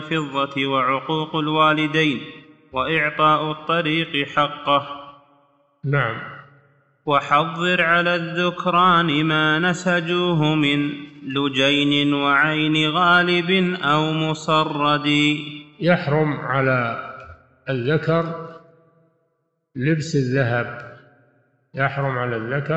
والفضة وعقوق الوالدين وإعطاء الطريق حقه. نعم. وحضر على الذكران ما نسجوه من لجين وعين غالب أو مصرد. يحرم على الذكر لبس الذهب، يحرم على الذكر